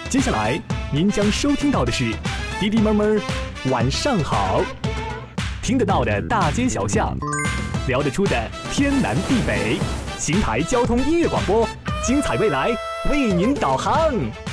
接下来您将收听到的是滴滴妹儿晚上好，听得到的大街小巷，聊得出的天南地北，邢台交通音乐广播，精彩未来为您导航。